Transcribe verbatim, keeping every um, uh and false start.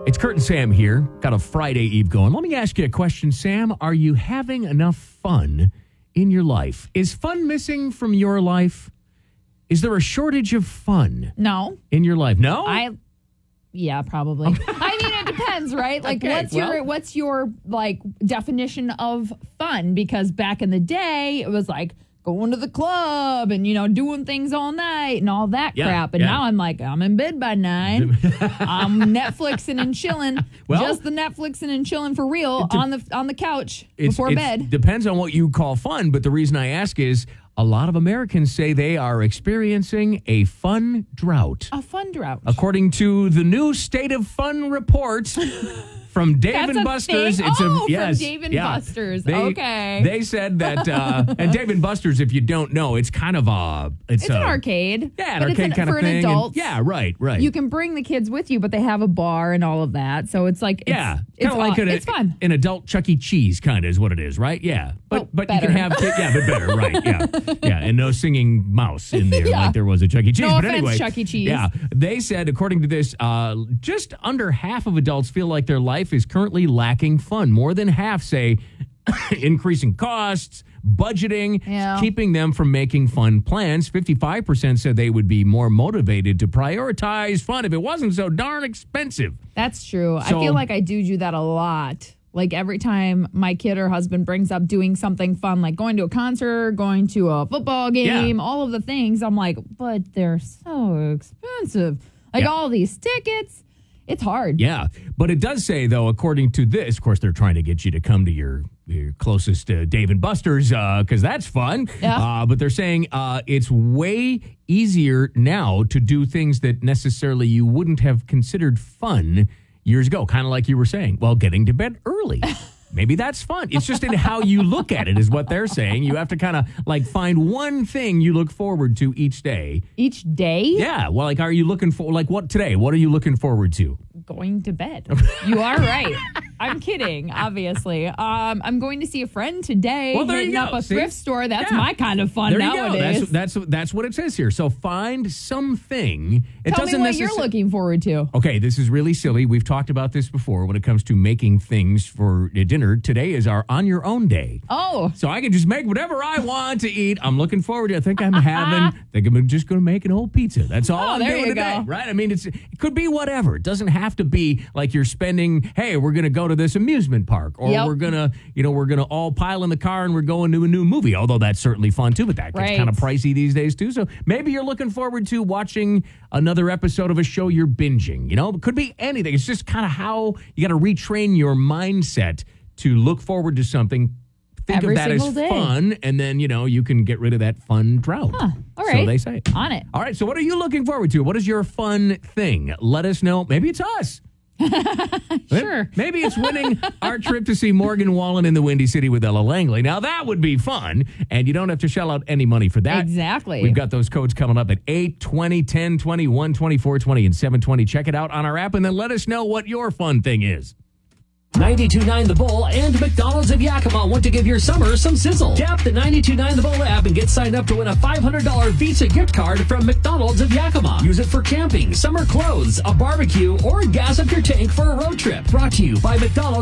It's Kurt and Sam here. Got a Friday Eve going. Let me ask you a question, Sam. Are you having enough fun in your life? Is fun missing from your life? Is there a shortage of fun? No. In your life? No? I, yeah, probably. I mean, it depends, right? Like, Okay, what's well- your what's your like definition of fun? Because back in the day, it was like going to the club and, you know, doing things all night and all that Yeah, crap. And yeah. now I'm like, I'm in bed by nine. I'm Netflixing and chilling. Well- just the Netflixing and chilling for real de- on the on the couch It's- before it's- bed. Depends on what you call fun, but the reason I ask is a lot of Americans say they are experiencing a fun drought. A fun drought. According to the new State of Fun report from Dave That's and a Buster's. thing? It's Oh, a, from yes, Dave and yeah. Buster's. They, Okay. They said that, uh, and Dave and Buster's, if you don't know, it's kind of a... It's, It's an a, arcade. Yeah, an but arcade it's an, kind for of thing. an and- adult. yeah, right, right. You can bring the kids with you, but they have a bar and all of that. So it's like, it's, yeah, it's, kind of like aw- an, it's fun. an adult Chuck E. Cheese kind of is what it is, right? Yeah, but Oh, but you better. can have kid- yeah, but better, right? Yeah, yeah, and no singing mouse in there Yeah. like there was a Chuck E. Cheese. No but offense, anyway, Chuck E. Cheese. Yeah, they said according to this, uh, just under half of adults feel like their life is currently lacking fun. More than half say increasing costs, budgeting, Yeah. keeping them from making fun plans. fifty-five percent said they would be more motivated to prioritize fun if it wasn't so darn expensive. That's true. So- I feel like I do do that a lot. Like every time my kid or husband brings up doing something fun, like going to a concert, going to a football game, Yeah. all of the things, I'm like, but they're so expensive. Like Yeah. all these tickets, it's hard. Yeah, but it does say, though, according to this, of course, they're trying to get you to come to your, your closest uh, Dave and Buster's because that's fun. Yeah. Uh, but they're saying uh, it's way easier now to do things that necessarily you wouldn't have considered fun years ago, kind of like you were saying. Well, getting to bed early. Maybe that's fun. It's just in how you look at it is what they're saying. You have to kind of like find one thing you look forward to each day. Each day, Yeah. Well, like, are you looking for, like, what today? What are you looking forward to? going to bed. You are right. I'm kidding, obviously. Um, I'm going to see a friend today. Well, there you hitting up go. a See? thrift store. That's Yeah. my kind of fun There you nowadays. go. That's, that's that's what it says here. So find something. It Tell me doesn't what you're necessar- looking forward to. Okay, this is really silly. We've talked about this before when it comes to making things for dinner. Today is our on your own day. Oh, So I can just make whatever I want to eat. I'm looking forward to it. I think I'm having, I think I'm just going to make an old pizza. That's all Oh, I'm there doing you today, go. right? I mean, it's it could be whatever. It doesn't have to be like you're spending, hey, we're going to go to this amusement park or Yep. we're going to, you know, we're going to all pile in the car and we're going to a new movie, although that's certainly fun too, but that gets Right. kind of pricey these days too. So maybe you're looking forward to watching another episode of a show you're binging. You know, it could be anything. It's just kind of how you got to retrain your mindset to look forward to something. Think Every of that as single day. fun, and then, you know, you can get rid of that fun drought. Huh. All So right. they say. On it. All right, so what are you looking forward to? What is your fun thing? Let us know. Maybe it's us. Sure. Maybe it's winning our trip to see Morgan Wallen in the Windy City with Ella Langley. Now, that would be fun, and you don't have to shell out any money for that. Exactly. We've got those codes coming up at eight, twenty, ten, twenty, one, twenty-four, twenty, and seven twenty. Check it out on our app, and then let us know what your fun thing is. ninety-two point nine The Bull and McDonald's of Yakima want to give your summer some sizzle. Tap the ninety-two point nine The Bull app and get signed up to win a five hundred dollars Visa gift card from McDonald's of Yakima. Use it for camping, summer clothes, a barbecue, or gas up your tank for a road trip. Brought to you by McDonald's.